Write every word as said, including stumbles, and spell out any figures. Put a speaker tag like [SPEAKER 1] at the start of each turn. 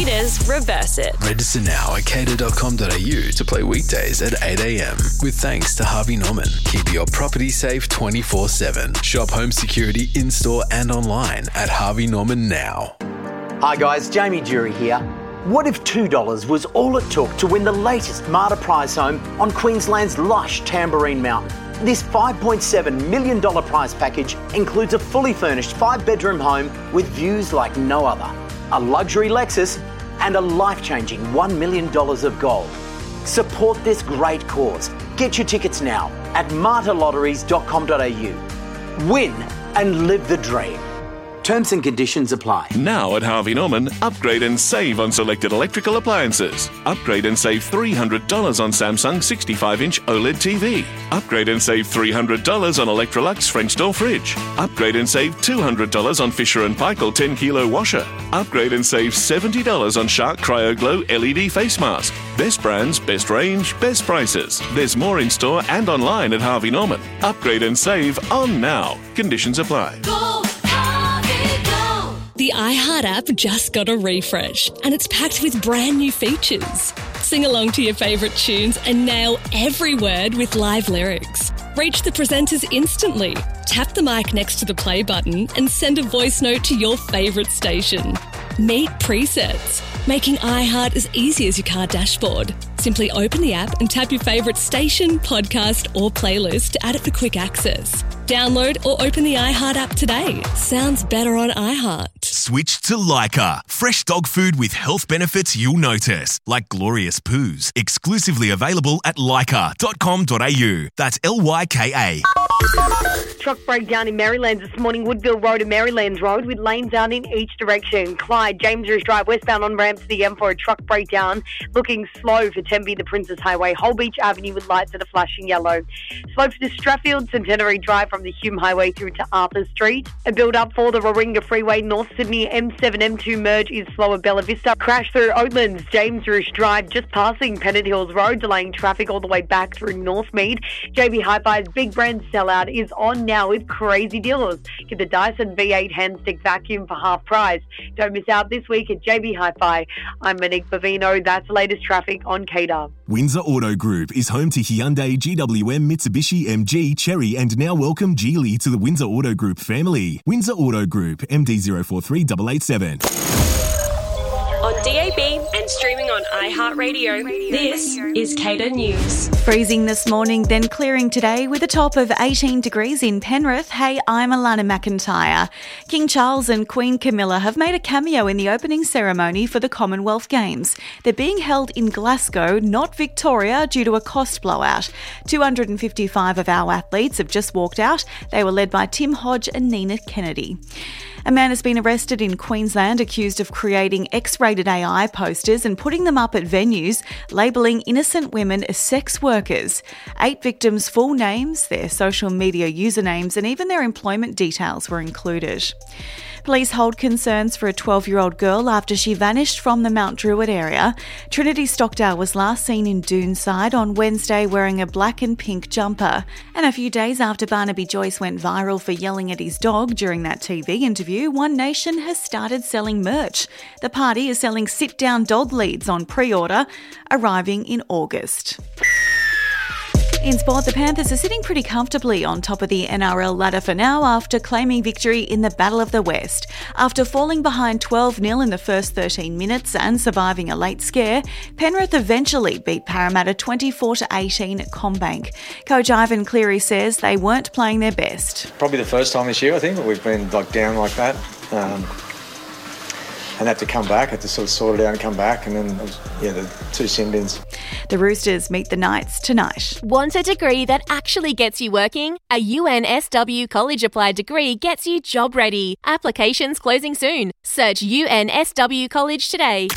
[SPEAKER 1] Cater's Reverse It.
[SPEAKER 2] Register now at cater dot com dot a u to play weekdays at eight a.m. With thanks to Harvey Norman. Keep your property safe twenty-four seven. Shop home security in-store and online at Harvey Norman now.
[SPEAKER 3] Hi guys, Jamie Jury here. What if two dollars was all it took to win the latest Marta prize home on Queensland's lush Tamborine Mountain? This five point seven million dollars prize package includes a fully furnished five-bedroom home with views like no other, a luxury Lexus and a life-changing one million dollars of gold. Support this great cause. Get your tickets now at marta lotteries dot com dot a u. Win and live the dream. Terms and conditions apply.
[SPEAKER 4] Now at Harvey Norman, upgrade and save on selected electrical appliances. Upgrade and save three hundred dollars on Samsung sixty-five inch OLED T V. Upgrade and save three hundred dollars on Electrolux French door fridge. Upgrade and save two hundred dollars on Fisher and Paykel ten kilo washer. Upgrade and save seventy dollars on Shark Cryo Glow L E D face mask. Best brands, best range, best prices. There's more in store and online at Harvey Norman. Upgrade and save on now. Conditions apply.
[SPEAKER 5] Go! The iHeart app just got a refresh and it's packed with brand new features. Sing along to your favourite tunes and nail every word with live lyrics. Reach the presenters instantly. Tap the mic next to the play button and send a voice note to your favourite station. Meet presets, making iHeart as easy as your car dashboard. Simply open the app and tap your favourite station, podcast or playlist to add it for quick access. Download or open the iHeart app today. Sounds better on iHeart.
[SPEAKER 6] Switch to Lyca. Fresh dog food with health benefits you'll notice, like glorious poos. Exclusively available at lyca dot com dot a u. That's L Y K A.
[SPEAKER 7] Truck breakdown in Maryland this morning, Woodville Road and Marylands Road with lanes out in each direction. Clyde, James Ridge Drive, westbound on ramp to the M for a truck breakdown. Looking slow for Tempe, the Princess Highway. Whole Beach Avenue with lights that are flashing yellow. Slow for the Strathfield, Centenary Drive from the Hume Highway through to Arthur Street. A build up for the Warringah Freeway, North Sydney M seven M two merge is slow at Bella Vista. Crash through Oatlands, James Ridge Drive, just passing Pennant Hills Road, delaying traffic all the way back through Northmead. J B Hi-Fi's Big Brand Sellout is on now with crazy deals. Get the Dyson V eight hand stick vacuum for half price. Don't miss out this week at J B Hi-Fi. I'm Monique Bavino. That's the latest traffic on K D A.
[SPEAKER 6] Windsor Auto Group is home to Hyundai, G W M, Mitsubishi, M G, Chery, and now welcome Geely to the Windsor Auto Group family. Windsor Auto Group, M D zero four three eight eight seven.
[SPEAKER 1] On D A B and streaming on iHeartRadio, this is Cater News.
[SPEAKER 8] Freezing this morning, then clearing today with a top of eighteen degrees in Penrith. Hey, I'm Alana McIntyre. King Charles and Queen Camilla have made a cameo in the opening ceremony for the Commonwealth Games. They're being held in Glasgow, not Victoria, due to a cost blowout. two hundred fifty-five of our athletes have just walked out. They were led by Tim Hodge and Nina Kennedy. A man has been arrested in Queensland accused of creating X-rated A I posters and putting them up at venues, labelling innocent women as sex workers. Eight victims' full names, their social media usernames and even their employment details were included. Police hold concerns for a twelve-year-old girl after she vanished from the Mount Druitt area. Trinity Stockdale was last seen in Doonside on Wednesday wearing a black and pink jumper. And a few days after Barnaby Joyce went viral for yelling at his dog during that T V interview, One Nation has started selling merch. The party is selling sit-down dog leads on pre-order, arriving in August. In sport, the Panthers are sitting pretty comfortably on top of the N R L ladder for now after claiming victory in the Battle of the West. After falling behind twelve nil in the first thirteen minutes and surviving a late scare, Penrith eventually beat Parramatta twenty-four to eighteen at CommBank. Coach Ivan Cleary says they weren't playing their best.
[SPEAKER 9] Probably the first time this year, I think, that we've been like down like that. Um, and had to come back, had to sort of sort it out and come back, and then, it was, yeah, the two sin bins.
[SPEAKER 8] The Roosters meet the Knights tonight.
[SPEAKER 10] Want a degree that actually gets you working? A U N S W College Applied degree gets you job ready. Applications closing soon. Search U N S W College today.